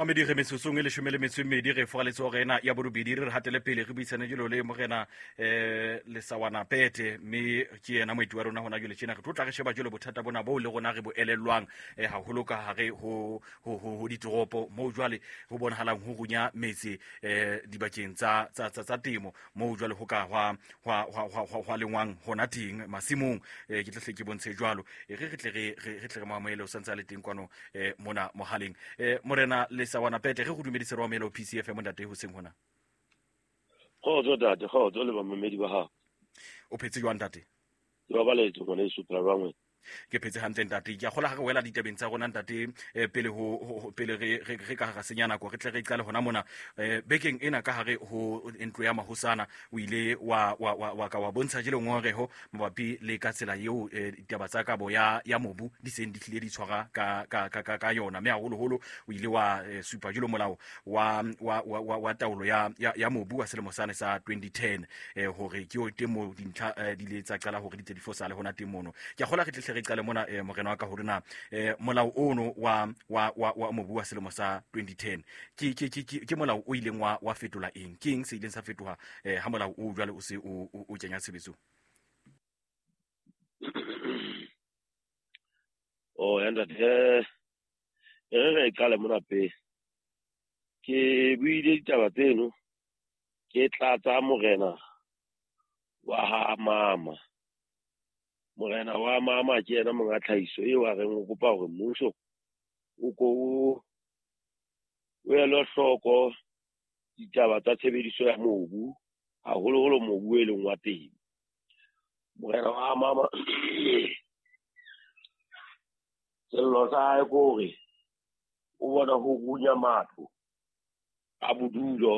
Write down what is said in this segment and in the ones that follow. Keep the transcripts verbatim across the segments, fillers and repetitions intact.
Mamedi re mesosong e leshome le metso e mmedi re fogaletse orena ya borobedi re hatele pele re buisane jelo le morena eh Lesawana Pete mme ke yena moeti wa rona hona jole tjena re tlotla re sheba jelo bothata bona bo le rona re bo elellwang eh haholo ka hare ho ho ho ditoropo mo jwale ho bonahalang ho runya metsi eh dibakeng tsa tsa tsa temo mo jwale ho ka hwa hwa hwa hwa lengwang hona teng masimong eh ke tle ke bontshe jwalo e re re tle re re tle re mamoele o santsa le teng kwano eh mona mohaleng eh morena Lesawana Pete re go dumedise ro melo P C F M ntate ho seng hona go zo date go zo le ba mmedi ba ha o phetse jwa ntate ke ba baletso ngone su pra bangwe ke phetse hantle ntate ke a gola ga re wela ditabeng tsa rona ntate eh, pele ho pele re re re ka ga senyana go re tle re iqale hona mona eh, bekeng ena ka hare ho entlo ya mahosana o ile wa wa wa, wa ka wa bontsha jelo ngoreho mabapi le ka tsela yeo eh, ditaba tsa ka bo ya ya mobu di seng di tlile di tshwara ka ka ka ka yona me haholo holo o ile wa eh, supa jelo molao wa wa wa, wa taulo ya, ya ya mobu wa selemo sane sa twenty ten eh, hore ke o temo dintlha eh, di le tsa qala hore di tse di fosale hona temono ke a gola re tle re qale mona eh, morena wa ka ho rena eh, molao ono wa wa wa, wa mobu wa selemo sa twenty ten ke ke ke ke molao o ileng wa wa fetola eng ke eng se ileng sa fetoha eh, ha molao o jwale o se o o kenya tshebetso o yanda the e re qale mona pe ke buile ditaba tseno ke tlatsa morena wa ha mama morena wa mama ke yena monga tlhaiso e wa reng o kopa hore mmuso o ko o elo hloko ditaba tsa tshebediso ya mobu haholo holo mobu e leng wa teng morena wa mama sello sa gore o bona ho gunya matlo a bodulo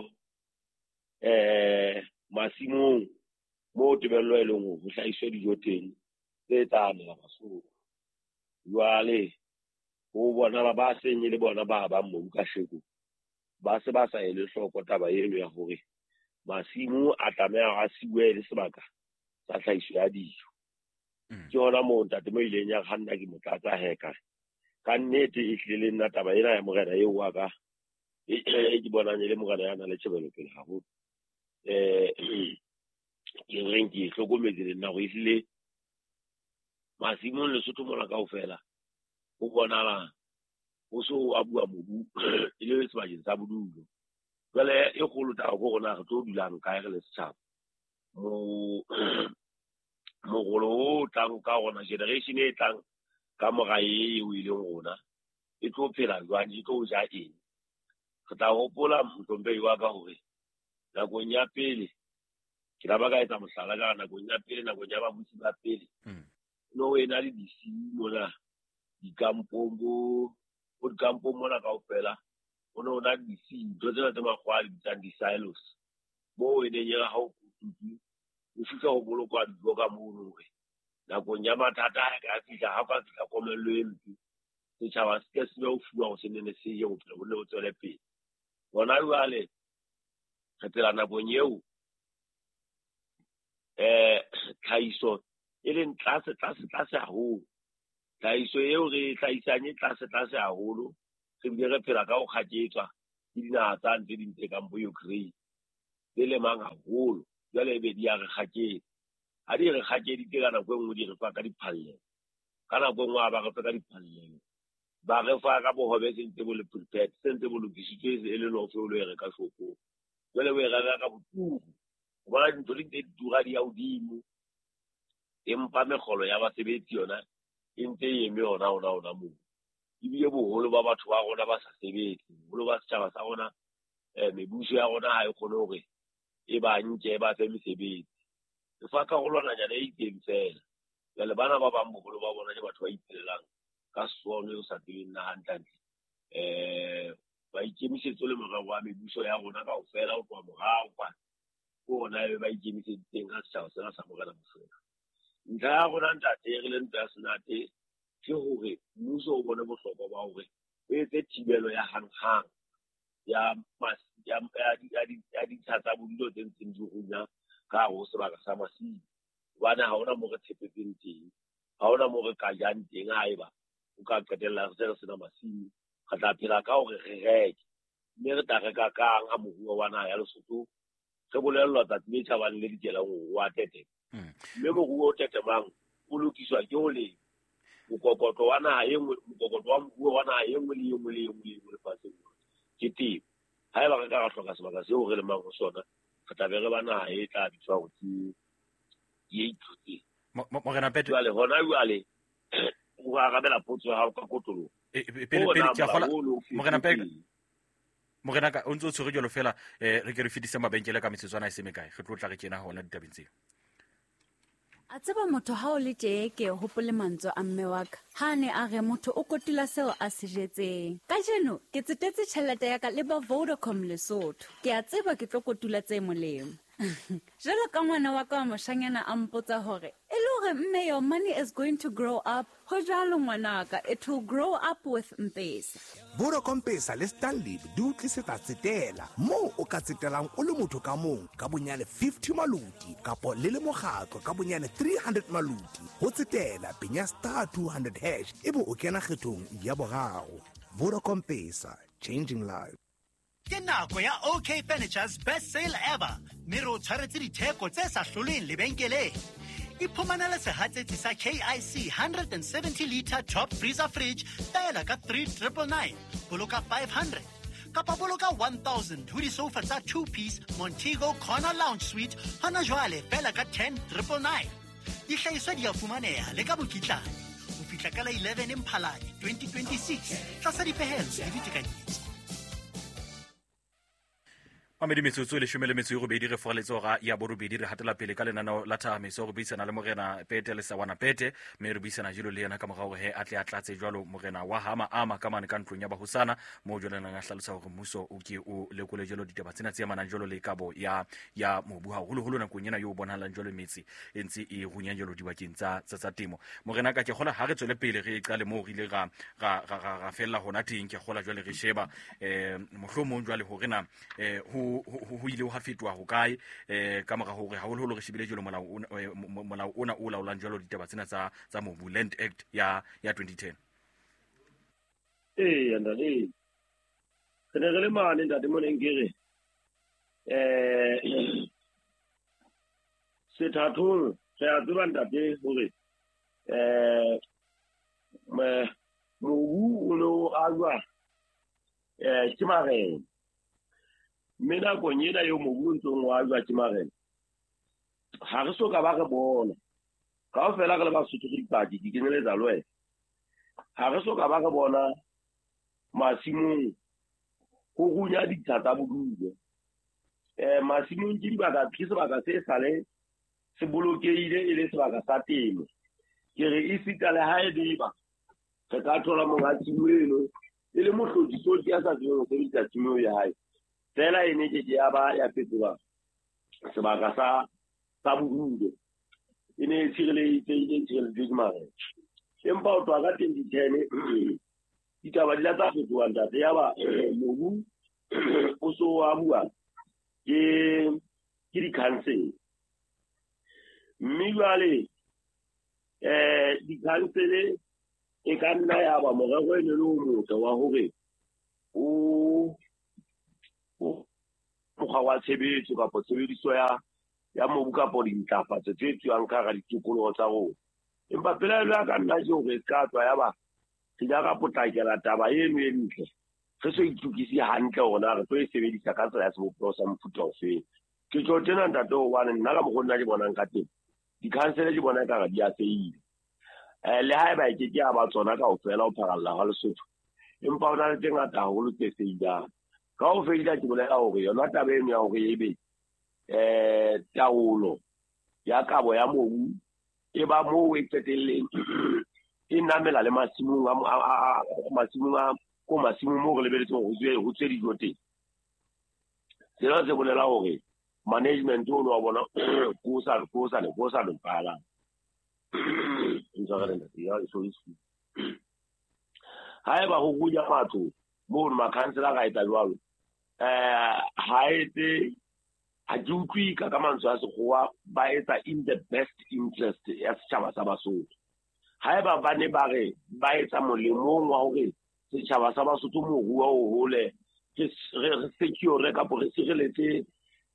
eh masimong mo tebello e leng ho hlahiswa dijo teng tse tane la basotho jwale ho bona ba senye le bona ba ba mo ka sheko ba se ba sa ele hloko taba eno ya hore masimo a tlameha a siwe le sebaka sa tlhahiso ya dijo ke hona mo ntate mo ileng ya khanna ke motlatsa heka ka nnete e tlile le nna taba ena ya morena eo wa ka e ke bona le morena ya na le tshebelo pele haholo eh ke reng ke hlokometse le nna go ile masimong le sotho mona kaofela o bonala o so a bua mobu e le sebakeng sa bodulo jwale e kgolo taba go rona re tlo dulang kae re le setjhaba mo mo golo o tlang ka rona generation e tlang ka mora e o ile rona e tlo phela jwang e tlo ja eng re tla hopola motombe wa ka hore nakong ya pele ke la ba ka etsa mohlala ka nakong ya pele nakong ya babusi ba pele no e na le disi mona dikampombo o dikampombo mona kaofela o no na disi ntho tsena tse makgwadi tsa di-silos mo e ne nyela ha o kututu o fihla ho bolokwa dijo ka mono hore nakong ya mathata a ka fihla ha ka fihla komello e mpe setjhaba se ke se o fuwa go senene se ye go phela bo le o tswele pele bona jwale re phela nakong eo eh tlhaiso e leng tlase tlase tlase haholo tlhaiso eo re tlhaisanye tlase tlase haholo re bile re phela ka go kgaketswa ke dinaha tsa ntse di ntse kampo Ukraine le le mang haholo jwale be di a re kgaketsa ha di re kgakeditse ka nako e nngwe di re fa ka diphallelo ka nako e nngwe a ba re fa ka diphallelo ba re fa ka bohobe se ntse bo le prepared se ntse bo lokisitswe e le lofe o lo e reka shopong jwale o e reka ka boturu o bona dintho di ntse di tura di ya hodimo empa mekgolo ya basebetsi yona e ntse e eme hona hona hona moo ebile boholo ba batho ba rona ba sa sebetse boholo ba setjhaba sa rona eh mebuso ya rona ha e kgone hore e ba nke ba fe mesebetsi e fa ka golwananyana e itseng fela jwale bana ba bang boholo ba bona ke batho ba iphelelang ka sono e o sa tsebeng na hantle eh ba ikemisetso le morao wa mebuso ya rona kaofela o tloha morao kwa ko rona ba ikemiseditseng ka setjhaba sena sa morena Mofokeng ntlha ya rona ntate re le ntse ya senate ke hore mmuso o bone bohlokwa ba hore o etse thibelo ya hanghang ya mas ya ya ditsha tsa bodulo tse ntseng di runya ka ho sebaka sa masimo bana ha ona mo re tshepetseng teng ha ona mo re ka jang teng haeba o ka qetella re se re sena masimo re tla phela ka hore re reke mme re tla reka kang a moruo wa naha ya Lesotho re bolellwa tsatsi le tjhabang le dikelang wa tete mme moruo o tetemang o lokiswa ke ho le mokokoto wa naha e nngwe mokokoto wa moruo wa naha e nngwe le e nngwe le e nngwe le e nngwe lefatsheng ke temo ha eba re ka ra hloka sebaka seo re lemang ho sona re tla be re ba naha e tla bitswa ho ke ye ithutse Morena Pete jwale hona jwale o arabela potso ya hao ka kotolo pele pele ke gola Morena Pete Morena ka o ntse o tshwere jalo fela eh re ke re fitise mabenkele ka metsetswana e se mekae re tlo tla re kena hona ditabeng tseo a tseba motho ha o le tee ke hopole mantswe a mme wa ka ha ne a re motho o kotula seo a se jetseng ka jeno ke tsetetse tšhelete ya ka le ba Vodacom Lesotho ke a tseba ke tlo kotula tse molemo jalo ka ngwana wa ka wa moshanyana a mpotsa hore e le hore mme your money is going to grow up ho jalo ngwanaka it will grow up with M-Pesa Vodacom Pesa le Stanley di o tlisetsa tsetela moo o ka tsetelang o le motho ka mong ka bonyane fifty maluti kapo le le mokgatlo ka bonyane three hundred maluti ho tsetela penya star two hundred hash ebe o kena kgethong ya boraro Vodacom Pesa changing life Ke nako ya OK Furniture's best sale ever. Mero tshwaretse ditheko tse sa hloleng lebenkeleng. Iphumanele sehatsetsi sa K I C one hundred seventy litre top freezer fridge taela ka three nine nine nine. Boloka five hundred. Kapa boloka one thousand ho di-sofa tsa two-piece Montego Corner Lounge Suite hona jwale fela ka ten nine nine nine. Dihlahiswa di a fumaneha le ka bokitlane. Ho fihla ka la eleven Mphalane twenty twenty-six. Tlasa dipehelo le ditekanyetso. Amedi metsotso le shumele metso go bedi re forletso ga ya borobedi re hatela pele ka lenano la thamiso go buisana le Morena Pete le Sawana Pete me re buisana jilo le yena ka mogago he atle atlatse jwalo Morena wa hama ama ka mane ka ntlong ya bahusana mo jolana nga hlalosa gore muso o ke o lekole jelo ditaba tsena tse mana jolo le kabo ya ya mobu ha holo holo na konyena yo bonahalang jolo metsi entse e gunya jelo dibakeng tsa tsa temo Morena ka ke gola ha re tswele pele re qale mo rile ga ga ga fella hona teng ke gola jwale re sheba eh mohlomo jwale ho rena eh ho ile ha fetwa ho kae eh ka mora hore ha holo holo re shebile jelo molao molao ona o laolang jalo ditaba tsena tsa tsa mobu Land Act ya ya twenty ten eh yanda le re re le mane ntate mo neng kere eh se thatong se a tseba ntate hore eh me mobu o no agwa eh ke mareng Mena konyena yo mobu ntsong wa jwa tshimagela ha re so ka ba re bona ka o fela ka le ba suthu ke dipadi di keneletsa lwe ha re so ka ba re bona masimong go gunya ditata bodulo eh masimong ke dibaka ke sebaka se sale se bolokeile ile sebaka sa temo ke re e sita le ha e diba re ka thola monga tshimelo ile mohlodi so di asa tseno se ditsa tshimelo ya hae Tela ene ke ya ba ya fetola sebaka sa sa bodulo ene tshirele itse ile tshirele dimare empa o twa ka twenty ten ditaba di la tsa fetola ntate ya ba mobu o so a bua ke ke di council mme jwale eh di council e ka nna ya ba morero ene le o motle wa hore o mokgwa wa tshebetso kapo tshebediso ya ya mobu kapo dintlafatso tse tswang ka ga ditikologo tsa rona empa pela le ka nna je hore ka tswa ya ba se ja ka potlakela taba eno e ntle re so itukisi hantle hona re tlo e sebedisa ka tsela ya sebopelo sa mofuta ofeng ke tlo tena ntate o bana nna ka mogonna di bonang ka teng di-council di bona ka ga di a seile eh le ha ba ke ke a ba tsona ka o fela o pharalla ha Lesotho empa ona le teng ata holo tse seilana ka o feila ke bolela hore yona taba eno ya hore ebe eh taolo ya kabo ya mobu e ba mo e tsetelleng e namela le masimong a masimong a ko masimong mo re lebeletse go tswe go tse di teng selo se bolela hore management o no bona go sa go sa le go sa le pala ntse re nna ya so isi ha e ba go buya batho mo ma councilor ga eta jwalo eh ha ete a jutwi ka ka mantswe a segoa ba etsa in the best interest ya setjhaba sa Basotho ha eba ba ne ba re ba etsa molemong wa hore setjhaba sa Basotho mo ruwa o hole re secure kapo re sireletse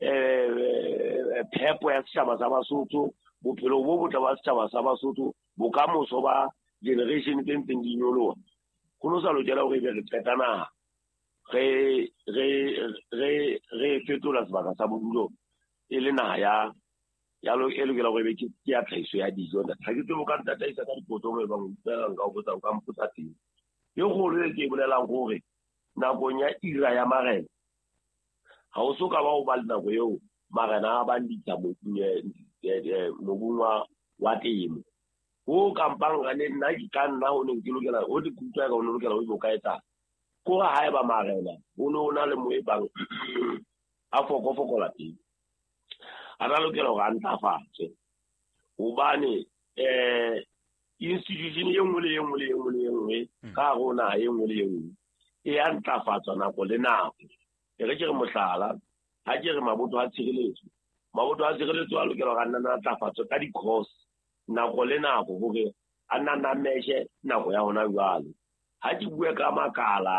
eh phepo ya setjhaba sa Basotho bophelo bo botle ba setjhaba sa Basotho bokamoso ba generation tse ntseng di nyoloha go no sa lokela gore be re petana re re re re fetola sebaka sa bodulo e le naha ya ya lo e lokela gore be ke ya tlhaiso ya dijo nda ga ke tlo ka ntata isa ka dipotso mo ba motsa ka go botsa ka mputsa teng yo go le ke bolelang gore nakong ya ira ya marena ha o soka ba o ba lena go yo marena ba nditsa mo mo bungwa wa temo o kampang ga ne nna ke ka nna o ne ke lokela o di kutwa ka o ne lokela o go ka etsa ko ha e ba marena o no na le moebang a foko foko la teng ana lokela go antafatse ubane eh institution e nngwe le e nngwe le e nngwe le e nngwe ka go na e nngwe le e nngwe e antafatsa nako le nako e re ke re mohlala ha ke re maboto a tshireletso maboto a tshireletso a lokela go nna antafatsa ka di course nako le nako gore a nna na meshe nako ya hona jwale ha ke bua ka makala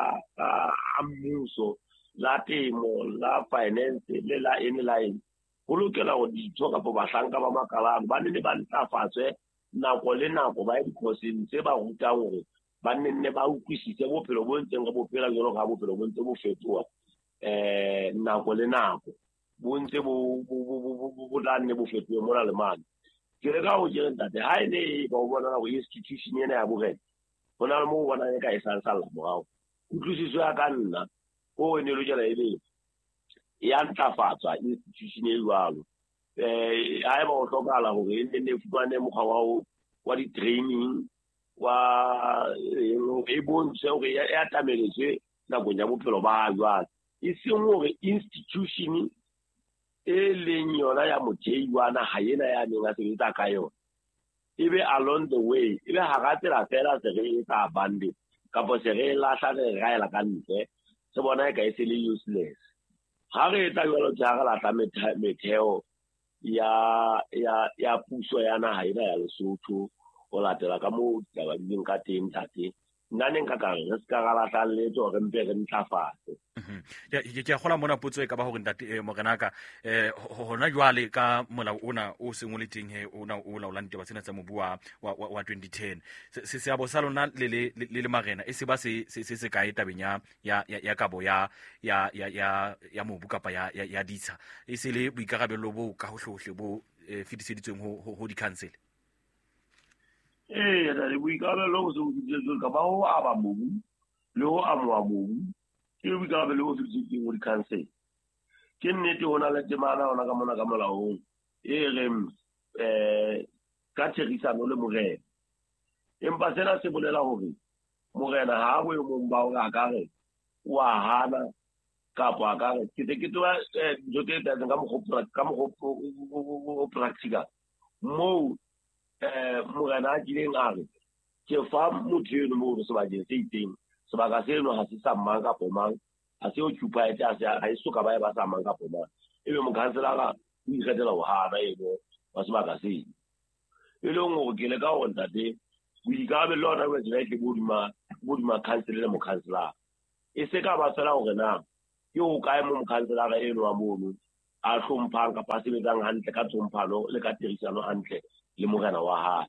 a mmuso la temo la finance le la inline go lokela go ditho ka bo bahlanka ba makala ba ne ba ntafatswe nako le nako ba di course tse ba rutang gore ba nne ba utlwisise bophelo bo ntseng ga bophela jalo ga bophelo bo ntse bo fetoa eh nako le nako bo ntse bo bo la nne bo fetoe mo la le mane ke re ka go jere ntate ha ene ba bona go institution ena ya bogela bona mo bona e ka e sa sala mo utlwisiso ya ka nna o ene lo jela ebe ya ntlafatsa institution e jwalo eh ha e ba go tlokala gore ene ne fupane mogwa wa di training wa e bontshe gore ya tameletse nako ya bophelo ba jwalo e seng gore institution e leng yona ya mothei wana ha yena ya neng a sebetsa ka yona ebe along the way ebe ha ga tsela fela se re ka bande kapo se re la sa re ga ela ka ntle se bona e ka e se le useless ha re eta jalo tsa ga la tla metheo ya ya ya puso ya naha ena ya Lesotho o latela ka mo taba ding ka teng tate nna ne nka ka re se ka ga la tla le tso re mpe re ntlafatse ya ke ke gola mona potso e ka ba gore ntate mo renaka eh hona jwale ka mola ona o sengwe le teng he ona o la ulante ba tsena tsa mobu wa wa twenty ten se se abo sa lona le le le marena e se ba se se se ka eta benya ya ya kabo ya ya ya ya ya mobu kapa ya ya ditsha e se le boikarabelo bo ka ho hlohle bo fitiseditsweng ho ho di council eh ya le boikarabelo go se go ditse ka ba ho aba mobu le ho amwa mobu ke boikarabelo go fitiseditsweng ho di council ke nnete hona le temana hona ka mona ka molaong e re eh ka therisano le morena empa sena se bolela hore morena ha bo yo mo ba o ka re wa hana kapa ka re ke ke twa jote da nga mo ka mo practical mo eh morena a dileng a re ke fa motho yo mo se ba je se iteng se ba ka se no ha se sa manga po mang a se o tsupa e tsa a e so ka ba e ba sa manga po mang ebe mo kansela ga o ikgetela ho hana eno ba se ba ka se e le ngo ke le ka o ntate o ikabe lona we tla ke bodima bodima kansela le mo kansela e se ka ba tsela hore na yo ka e mo kansela ga eno wa mono a tlomphang ka pa se betang hantle ka tlomphano le ka tirisano hantle le morena wa ha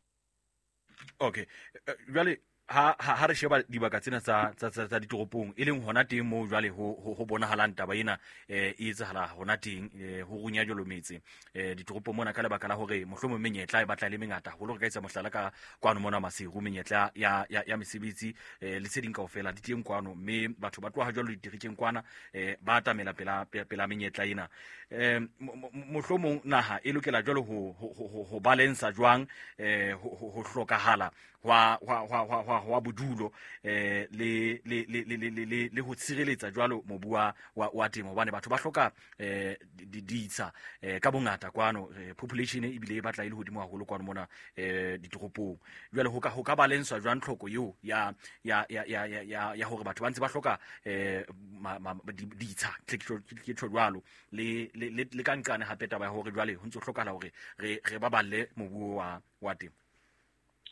okay jwale ha ha re sheba dibaka tsena tsa tsa tsa ditoropong e leng hona teng mo jwale ho ho bonahalang taba ena eh e etsahala hona teng ho runya jolo metse eh ditoropong mona ka lebaka la hore mohlomong menyetla e batla le mengata ho lo re ka etsa mohlala ka kwano mona Maseru menyetla ya ya ya mesebetsi eh le tseding kaofela di teng kwano mme batho ba tloha jalo ditirikeng kwana eh ba tamela pela pela menyetla ena eh mohlomong naha e lokela jalo ho ho balance jwang eh ho hlokahala wa wa wa wa bodulo eh le le le le le le ho tshireletsa jwalo mobu wa wa temo bane batho ba hloka eh ditsha eh ka bongata kwano population e bile e batla ile hodimo haholo kwano mona eh ditoropong jwale ho ka ho ka balenswa jwang tlhoko yo ya ya ya ya ya ya hore batho ba ntse ba hloka eh ditsha ke tshwalo le le ka nkane hape taba ya hore jwale ho ntse hlokahala hore re re baballe mobu wa wa temo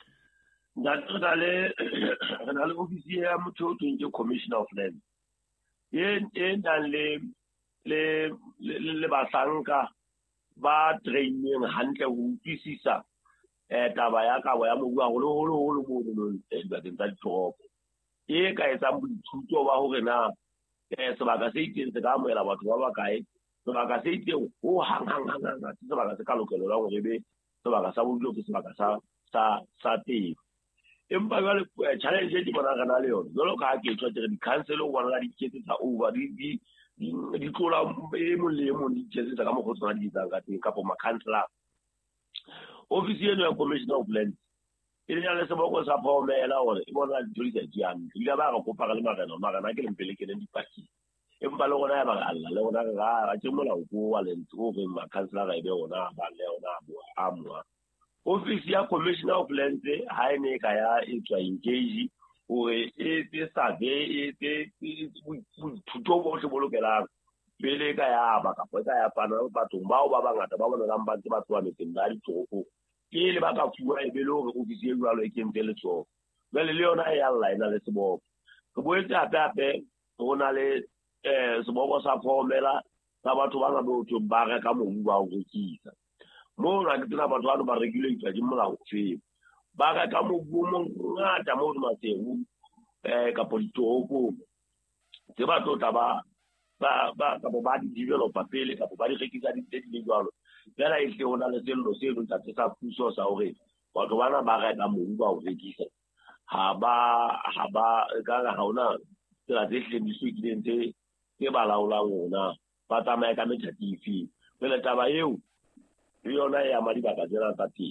nda tsale re na le ofisi ya motho o tsweng ke commissioner of land e e nang le le le basanka ba training hantle ho utlwisisa eh taba ya kabo ya mobu a holo holo holo mo mo ba tsa ditoropo e ka etsa boithuto ba hore na eh sebaka se itseng se ka moela batho ba ba kae sebaka se itseng ho hang hang hang hang sebaka se ka lokelo la hore be sebaka sa bodulo ke sebaka sa sa sa teng empa jwale challenge e ke bona kana le yona jalo ka ke tswa tere di cancel o bona di ketse tsa over di di di tlola e mo le mo di ketse tsa ka mo go tsona di tsa ka teng ka po ma councilor office eno ya commissioner of land ile ya le seboko sa phomela hore e bona di tuli tsa diang ile ba ga kopa le magana magana ke le mpele ke le di paki empa le gona ya ba alla le gona ga ga ke mola go wa le ntso go ma councilor ga e be ona ba le ona bo amwa office ya commissioner of land ha ene ka ya e tswa engage o e e survey e e thuto bo se bolokelang pele ka ya ba ka ka ya pana batho bao ba bangata ba bona lamba tse ba tswa meteng ba di tsoko pele ba ka fuwa e bele hore office e jwalo e kentse le tsoko bele le yona e alla ina le seboko go boetse hape hape go na le eh seboko sa formela sa batho ba ga bo tlo ba ga ka mobu ba go kitsa mo na ke tsena batho ba ba regulate di molao fe ba ga ka mobu mo ngata mo di mateng eh ka politoko se ba tota ba ba ba ka ba di developer pele ka ba di rekisa di di jwalo bela e se ona le sello se lo tsa tsa puso sa hore batho bana ba ga ka mobu ba o rekisa ha ba ha ba ka ga ona tsela tse hlendiswe ke dintse ke ba laolang ona ba tsamaya ka metjhatifi bela taba eo yona ya madi ba ka tsena tsa teng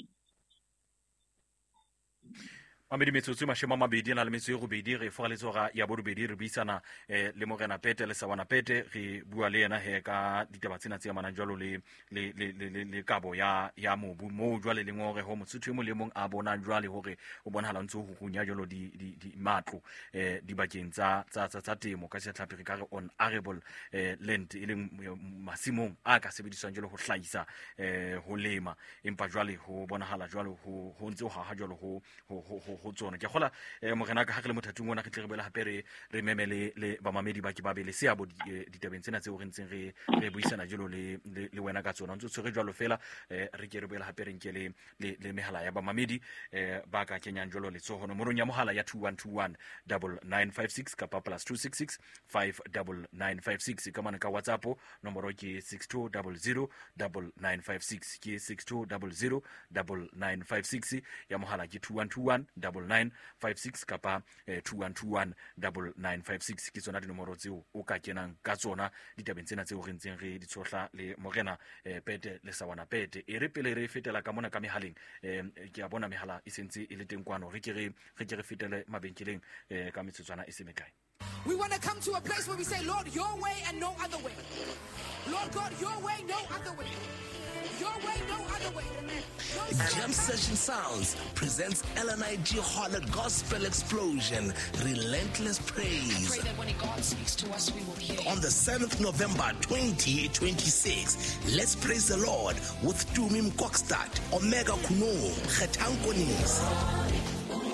Mamedi metsotso mashema mabedi na le metso e go bedi re foga letsoga ya bo bedi re buisana eh, le Morena Pete le Sawana Pete re bua le yena he ka ditaba tsena tse manang jwalo le le le le le kabo ya ya mobu mo jwale le ngore ho motsuthu mo le mong a bona jwale hore o bonahala ntse ho hunya jwalo di di di matlo eh di bakeng tsa tsa tsa temo ka setlhapi re ka re on arable eh, land e leng masimong a ka sebediswang jwalo ho hlaisa eh ho lema empa jwale ho bonahala jwalo ho ho ntse ho ha jwalo ho ho go tsona ke gola Morena ka ha ke le mothatung ona ke tle re bela hape re re memele le bamamedi ba ke ba bele se abo ditabeng tsena tse o rentseng re re buisana jelo le le wena ka tsona ntse tshwere jwalo fela re ke re bela hape re nkele le le mehala ya bamamedi ba ka kenyang jelo le tsohono morong ya mohala ya two one two one nine nine five six ka pa plus two six six five nine nine five six ka mana ka WhatsApp nomoro ke six two zero zero nine nine five six ke six two zero zero nine nine five six ya mohala ke two one two one nine nine five six kapa eh, two one two one nine nine five six ke tsona dinomoro tseo o ka kenang ka tsona ditabeng tsena tseo re ntseng re di tsohla le Morena eh, Pete le Sawana Pete e re pele re fetela ka mona ka mehaleng eh, ke a bona mehala e sentse e le teng kwano re ke re re ke re fetele mabenkeleng eh, ka metsotswana e se mekae. We want to come to a place where we say, Lord, your way and no other way. Lord God, your way, no other way. Your way, no other way. No Jam Session Sounds presents L N I G Harlot Gospel Explosion, Relentless Praise. Pray that when God speaks to us, we will hear. On the seventh of November twenty twenty-six, let's praise the Lord with Tumi Mkokstad, Omega Kuno, Khetang Konings,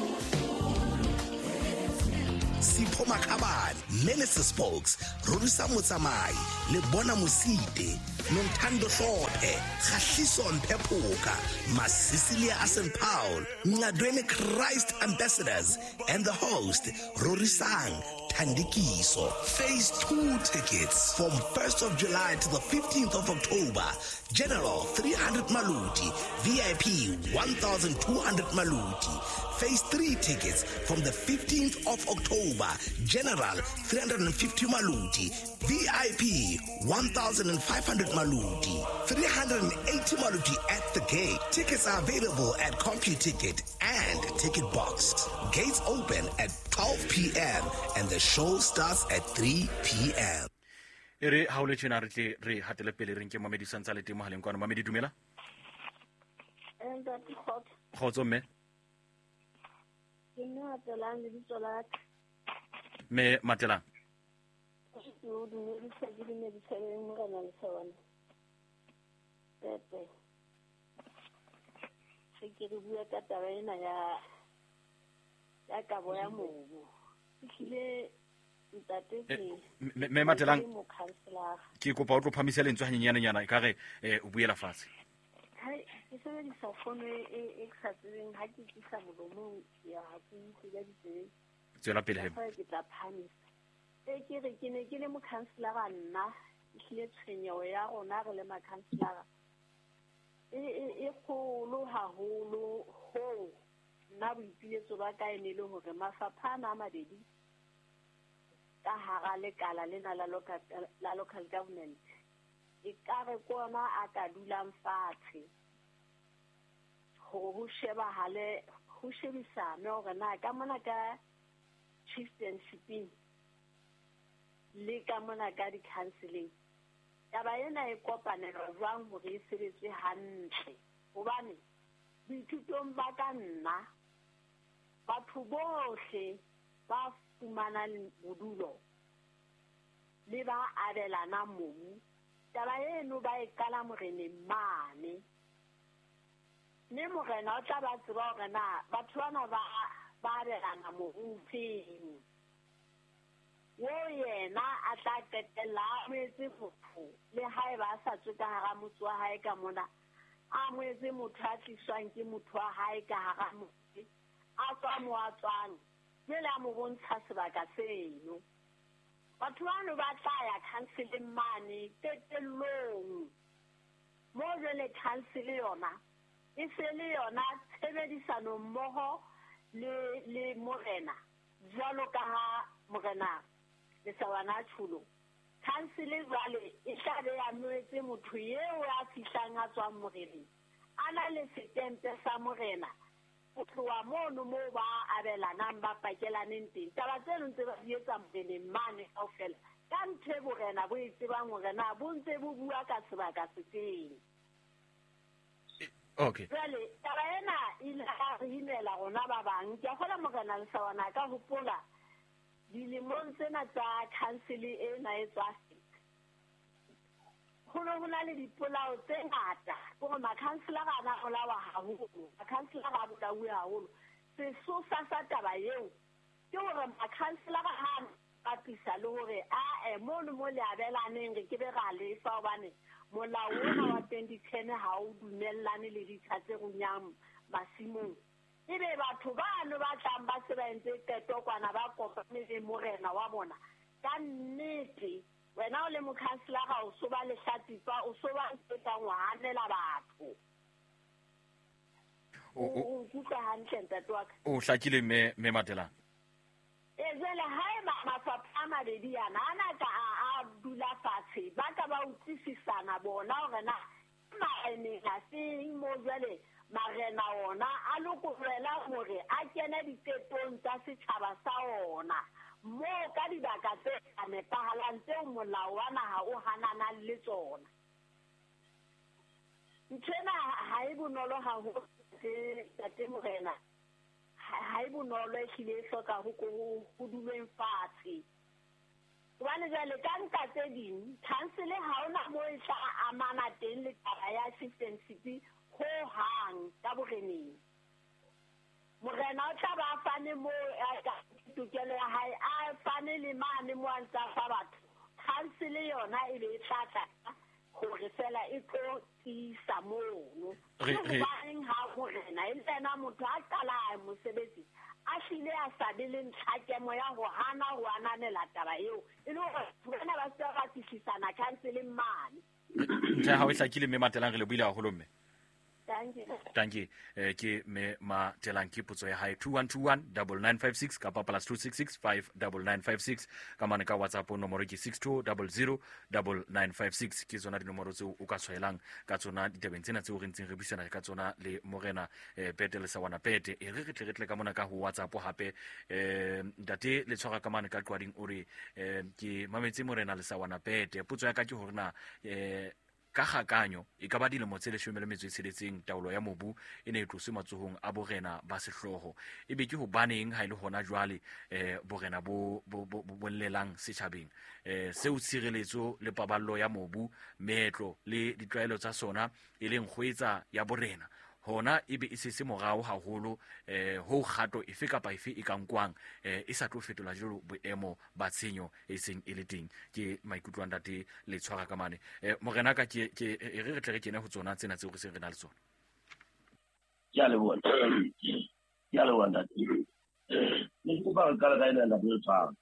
Sipho Makhabane, Minister Spokes, Rorisa Motsamai, Lebona Musite, Nontando Hlophe, Khahliso Mphepuka, Masisilia Asen Paul, Ngadwene Christ Ambassadors, and the host, Rorisang Tandikiso. Phase two tickets from first of July to the fifteenth of October. General three hundred Maluti, V I P one thousand two hundred Maluti. Phase three tickets from the fifteenth of October. General three hundred fifty Maluti, V I P one thousand five hundred Maluti, three hundred eighty Maluti at the gate. Tickets are available at CompuTicket and Ticket Box. Gates open at twelve p.m. and the show starts at three p.m. Ere ha o le tshena re tle re hatele pele re nke Mamedi santsa le teng mohaleng kwana. Mamedi dumela. Enda di hot. Khotso mme. Ke nna tselang le ditsola. Me Matelang. Yo di ne di tsedi di ne di tsedi mo kana le tswana. Pepe. Se ke re bua ka taba ena ya ya kabo ya mobu. Ke Ntate ke me me Matelang ke mokhanselara. ke kopa o tlo phamise lentswe hanyenyana e ka re eh, o buela fatshe. Hai, ke sebedisa fono e e ke sa tsebeng ha ke tlisa molomong ya ke tsela ditse. Tswela pele hee. Fa ke tla phamisa. E ke re ke ne ke le mokhanselara nna, ke le tshwenyeho ya rona re le makhanselara. E e e kgolo haholo ho nna boipiletso ba ka ene le hore mafapha a mabedi ka hara lekala lena la local la local government e ka re kona a ka dulang fatshe ho ho sheba hale ho shebisana hore na ka mona ka chieftainship le ka mona ka di counseling taba ena e kopanelwa jwang hore e sebetse hantle hobane boithutong ba ka nna batho bohle ba fumanang bodulo le ba abelana mobu taba eno ba e kala moreneng mane ne morena o tla ba tseba hore na batho bana ba ba abelana mobu feng wo yena a tla qetella a moetse motho le hae ba sa tswe ka hara motse wa hae ka mona a moetse motho a tliswang ke motho wa hae ka hara motse a tswa mo a tswang jwale a mo bontsha sebaka seno batho bano ba tla ya counseling mane qetellong mo jwale council yona e se le yona tshebedisano mmoho le le morena jwalo ka ha morena le sawana thulo council jwale e tla be ya moetse motho yeo a fihlang a tswang moreneng ana le setempe sa morena o tloa mono mo ba abelanang ba pakelaneng teng taba tseno ntse ba di etsa moreneng mane kaofela ka nthe borena bo itsebang hore na bo ntse bo bua ka sebaka se feng. Okay. Jwale taba ena e le a re imela rona ba bang ke a kgola morena le sawana ka hopola dilemong tsena tsa council ena e tswa ho no hona le dipolao tse ngata gore makhanselara ana a lawa haholo makhanselara a bolawe haholo sesosa sa taba eo ke gore makhanselara ha a pisa le hore a e mono mo le abelaneng re ke be ga le fa obane molao wa twenty ten ha o dumellane le dithatse go nyam masimong ebe batho ba no ba tlang ba se ba ntse teto kwana ba kopane le morena wa bona ka nnete wena o le mokhanselara o so ba le hlatipa o so ba ntse ngwa hanela batho o kuka hantle ntate wa ka o hlakile me me Matelang e jele hae ma mafapha a mabedi yana ana ka a dula fatshe ba ka ba utlwisisana bona hore na maene a seng mo jele marena ona a lokolela hore a kene ditetong tsa setjhaba sa ona mo ka dibaka tse nepahalang tseo molao wa naha o hanana le tsona ntshena ha e bonolo haholo ke tate morena ha e bonolo e hlile e hloka ho go dulweng fatshe jwale jwale ka nka tse ding council ha ona mo e tla amana teng le taba ya chieftainship ho hang ka boreneng morena o tla ba fane mo a tukelo ya hae a fane le mane mo a ntsa fa batho council yona e be e tlatla gore fela e tlo tisa mono re bang ha morena e tsena motho a qala mosebetsi a hlile a sabile ntlhakemo ya go hana go ananela taba eo e le gore bona ba se ba tshisana council mane ntse ha o hlakile me Matelang re le buile haholo mme Thank you. Thank you. Eh, ke me Matelang ke potso ya hae two one two one nine nine five six kapa plus two six six five nine nine five six ka mane ka WhatsApp nomoro ke six two zero zero nine nine five six ke tsona dinomoro tseo o ka tshwaelang ka tsona ditabeng tsena tseo re ntseng re buisana ka tsona le morena eh, Pete le Sawana Pete e re re tle re tle ka mona ka ho WhatsApp hape eh ntate le tshwara ka mane ka qwading ore eh, ke mametse morena le Sawana Pete potso ya ka ke hore na eh ka kgakanyo e ka ba dilemo tse leshome le metso e tsheletseng taolo ya mobu e ne e tloswe matsohong a borena ba sehloho e be ke ho baneng ha ile hona jwale eh borena bo bo llelang setjhabeng eh seo tshireletso le paballo ya mobu meetlo le ditlwaelo tsa sona e leng kgwetsa ya borena hona ebe e se se morao haholo eh ho kgato efe kapa efe e ka nkwang eh e sa tlo fetola jolo boemo ba tshenyo e seng e le teng ke maikutlo a ntate le tshwara ka mane eh morena ka ke ke e re re tle re kene ho tsona tsena tse go se re na le tsona ya le bona ya le bona le go ba ka la ina la botsa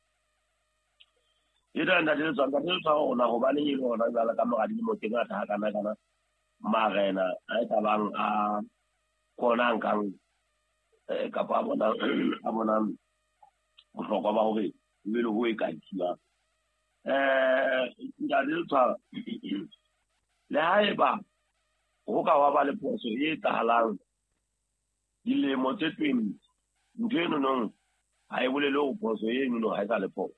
ida nda le tsanga le tsa ona go ba le ile ona ba la ka mogadi mo ke ga ta kana kana marena a ta bang a kona nkang e ka pa bona a bona go hlokwa ba hore le le ho e ka tshila eh nda le tsa le haeba go ka wa ba le poso e tahalang dilemo tse twenty nteno no ha e bolele go poso e no ha e ka le poso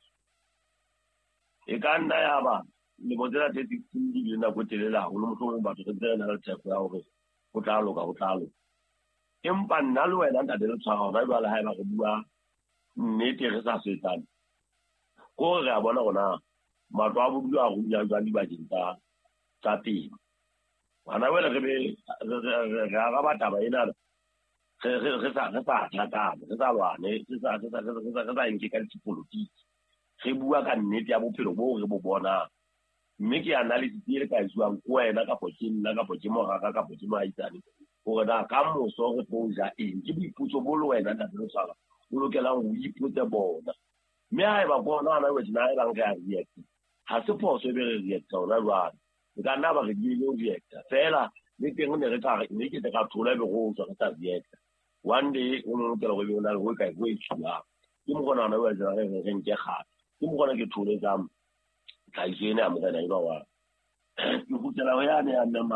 e ka nna ya ba le bodela tse di le na go telela go le motho ba tse tsena le tshepo ya hore go tla loka go tla loka empa nna le wena nta le tshwara ba ba le ha ba go bua nnete re sa setane go re a bona gona matlo a bodu a go ya jwa di ba dinta tsa teng bana wele re be re ga ba taba ena re re sa re sa thata re sa lwane re sa re sa re sa re sa nke ka dipolitiki re bua ka nnete ya bophelo bo re bo bona mme ke analysis e le ka iswang ko wena ka potšeng nna ka potšeng moraga ka potšeng maitsane gore na ka moso re tlo ja eng ke boiputso bo le wena nna le tsala o lokelang go ipotse bona mme ha e ba bona ana we tsena e bang re a react ha se phoso e be re react ona jwang e ka nna ba re di le react fela le teng ne re ka re ne ke te ka thola be go tswa ka tsa react one day o mo ke go be ona go ka go itshula ke mo gona na we tsena re re nke ga ke mo gona ke thole tsa ka jene a mo kana ina wa ke go tsela go ya ne ya nna ma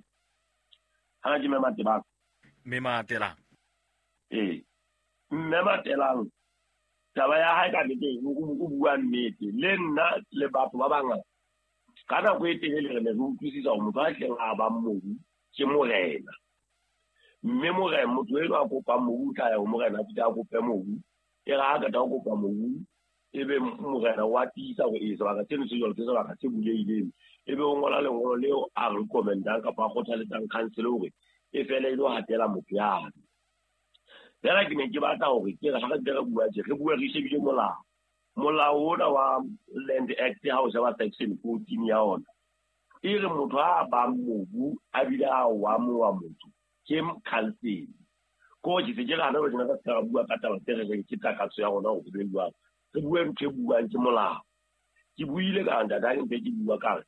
ha ke me mateba me matela eh me matela taba ya ha ka dite go bua nnete le nna le batho ba banga kana go etele re ne go utlwisisa go motho a tleng a ba mmobu ke morena mme morena motho e a kopa mobu tla ya go morena a fita a kope mobu e ga ka ta go kopa mobu ebe morena wa tisa go isa ba ka tseno se jolo tsela ka se buleileng ebe o ngola le ngolo leo a re recommendang ka pa go tsaletsang council hore e fele ile ho hatela motho ya Dela ke ne ke batla hore ke re ha re dira bua je re bua re shebile molao molao ona wa Land Act ha o sheba section fourteen ya ona e re motho a ba mobu a bile a wa mo wa motho ke council ko je se je ga na re na ka bua ka taba tere re ke ta ka tso ya ona go be bua re bua ntse bua ke molao ke buile ka nda da ntse ke bua ka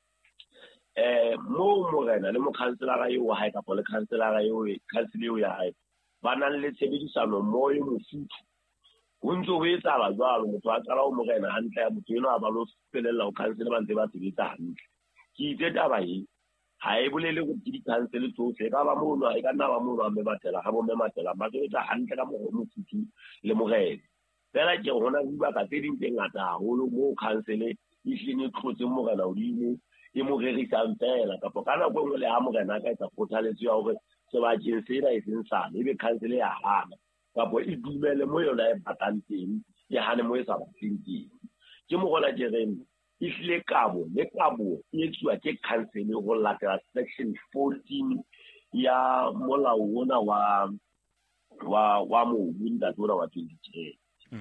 eh mo morena le mo councilor yo ha ka pole councilor yo councilor yo ya hae ba na le tshebedisano mo e mofuthu go ntse go etsa ba jwalo motho a tsala o morena hantle ya motho eno a ba lo felela o councilor ba ntse ba sebetsa hantle ke itse taba e ha e bolele go di council tsohle ka ba mo no e ka nna ba mo no me batela ga bo me matela ba ke tsa hantle ka mo mofuthu le morena fela ke gona bua ka tse ding tse ngata haholo mo council e hlene tlotse morena o dimo e mo rerisang fela kapo kana go ngwe le ha morena ka etsa kgothaletso ya hore se ba ke se ra e sensana e be council ya hana kapo e dumele mo yona e batang teng ya hane mo e sa batleng teng ke mo gona ke reng e hlile kabo le kabo e tswa ke council go latela section fourteen ya molao ona wa wa wa mo winda tsona wa twenty ten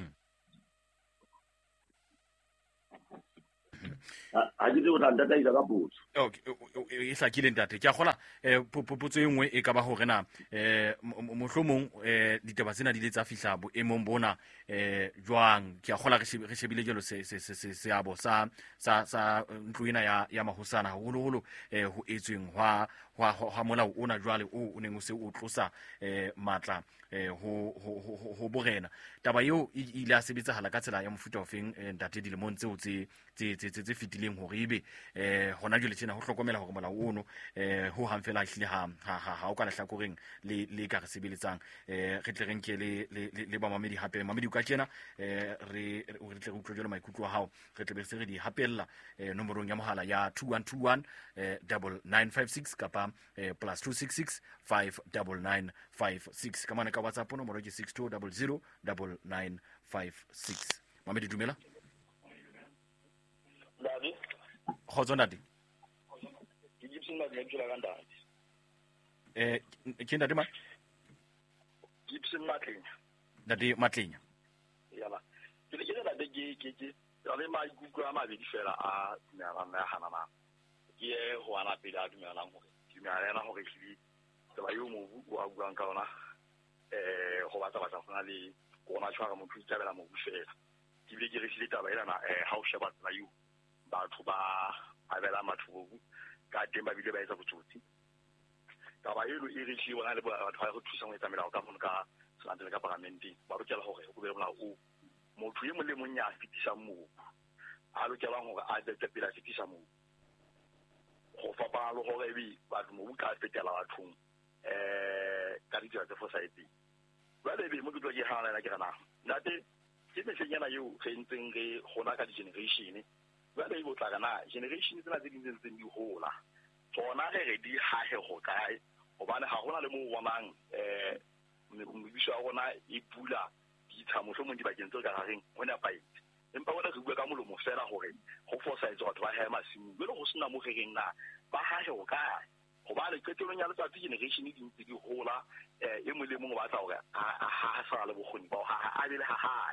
a di go tanda tsa ka botso okay e sa kile ntate ke a gola eh popotso e nngwe e ka ba hore na eh mohlomong eh ditaba tsena di le tsa fihla bo emong bona eh jwang ke a gola re shebile jelo se se se se abo sa sa sa ntluina ya ya mahosana holo holo eh ho etsweng hwa hwa hwa molao ona jwale o o neng o se o tlosa eh matla eh ho ho ho borena taba eo e ile a sebetsa hala ka tsela ya mofuta ofeng ntate dilemong tseo tse tse tse tse fitileng hore ibe eh hona jole tsena ho hlokomela hore molao ono eh ho hang fela hlile ha ha o ka lahla koreng le le ka re sebeletsang eh re tle re nke le le ba mamedi hape mamedi ka tsena eh re re tle re utlwe jole maikutlo a hao re tle be se re di hapella eh nomorong ya mohala ya two one two one nine five six kapa plus two six six five nine nine five six ka mana ka WhatsApp nomoro ke six two zero zero nine nine five six mamedi dumela Davi khotso ndati Gibson ma ke tla ka ndati eh ke ntate mang Gibson Matlenya ntate Matlenya yala ke le ke la de ke ke ke ale ma ikutlwa ma be di fela a dumela nna hana na ke ho ana pele a dumela hore dumela na hore ke tla yo mo bu wa buang ka ona eh go batla batla go na le gona tshwara motho itabela mo bufela ke be ke re sile taba ena na eh ha o sheba tla yo batho ba abela mathubu ka temba bile ba etsa botsotsi taba eno e re tshi bona le batho ba go thusa go etsa melao ka mono ka santle ka parlamenting ba lokela hore go be molao o motho ye mo le monya a fitisa mo a lokela hore a dete pela fitisa mo go fa ba lo hore bi ba mo ka fetela bathong eh ka ditaba tsa society ba le be mo ke tlo ke hana na ke rana nate ke me senyana yo ge ntseng re gona ka di generation ba le go tla kana generation tsena tse dintse tse di hola tsona ge re di hahe go kae gobane ga gona le mo bonang eh mebisho a gona e pula di tshamo so mo di bakeng tse ka gareng hona paite empa bona re bua ka molomo fela gore go fosa etso batho ba hema simu le go sena mo gereng na ba hahe go kae gobane ketelong ya letsatsi generation di ntse di hola eh e mo le mo ba tla gore a ha sa le bogoni ba ha a le ha ha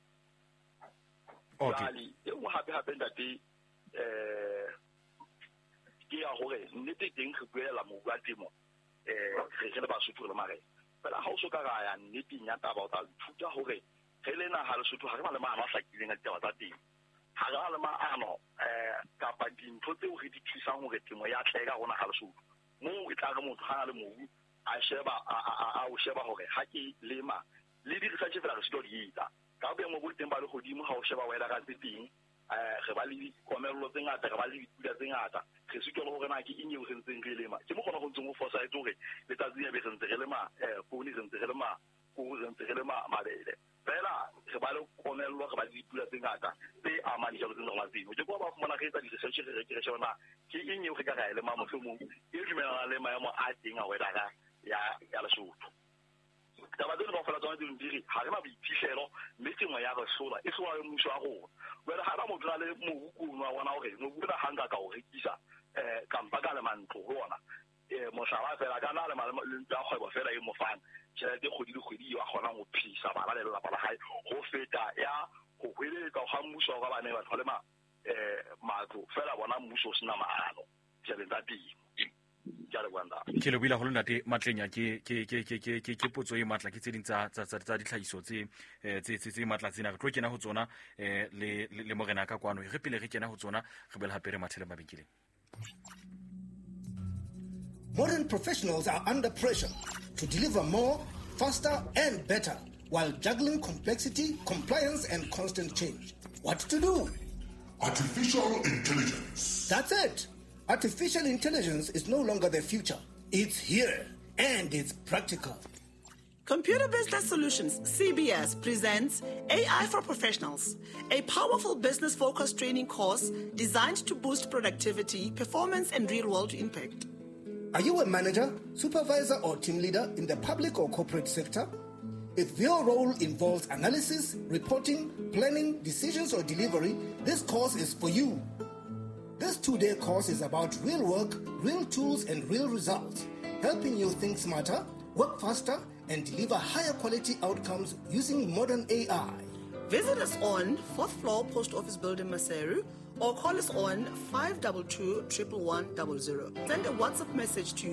okay e mo hape hape ndate eh ke ya gore nnete teng go buela mo bua temo eh re re ba suthu le mare fela ha o so ka ga ya nnete nya taba o tla thuta gore ge le na ha le suthu ha re ba le maano a hlakileng a ditaba tsa teng ha ga le maano eh ka pa dintho tse o re di thusang gore temo ya tlega gona ha le suthu mo e tla ga motho ha le mobu a sheba a o sheba gore ha ke lema le di research fela re se di ita ka be mo bo teng ba le godimo ha o sheba wa ela ka tsepeng eh re ba le komello tse ngata re ba le dipula tse ngata re se tlo gore na ke eng eo re ntseng re lema ke mo gona go ntseng go fosa e tsore le tsa tsenya be re ntse re lema eh poni re ntse re lema go re ntse re lema mabele fela re ba le komello re ba le dipula tse ngata tse amang dijalo tse ngwana tseno ke go ba fumana ge tsa di research re ke re shona ke eng eo re ka ga le ma mohlomong e dumelana le maemo a teng a wela ga ya ya Lesotho taba tse ba fela tsona di ndiri ha re ba boiphihlelo mme temo ya re sola e sola le mmuso wa rona wena ha ba mo dira le mo kuno wa bona hore no bula hanga ka o rekisa eh kampa ka le mantlo rona eh mo shaba fela ka na le malema le ntwa kgwebo fela e mo fana tšhelete kgodi le kgodi wa gona go phisa bana le lapa la hae go feta ya go hweletsa ga mmuso ga bana ba tlholema eh matlo fela bona mmuso sena maano tšhelete tsa teng ke le buila go lona te Matlenya ke ke ke ke ke ke ke potso e matla ke tse ding tsa tsa tsa ditlhahiso tse tse tse matla tsena re tlo kena go tsona eh le le morena ka kwano re pele re kena go tsona re bele hape re mathele mabenkeleng. Modern professionals are under pressure to deliver more, faster and better while juggling complexity, compliance and constant change. What to do? Artificial intelligence. That's it. Artificial intelligence is no longer the future. It's here, and it's practical. Computer Business Solutions, C B S, presents A I for Professionals, a powerful business-focused training course designed to boost productivity, performance, and real-world impact. Are you a manager, supervisor, or team leader in the public or corporate sector? If your role involves analysis, reporting, planning, decisions, or delivery, this course is for you. This two-day course is about real work, real tools, and real results, helping you think smarter, work faster, and deliver higher quality outcomes using modern A I. Visit us on fourth floor Post Office Building, Maseru, or call us on five two two, one one one zero. Send a WhatsApp message to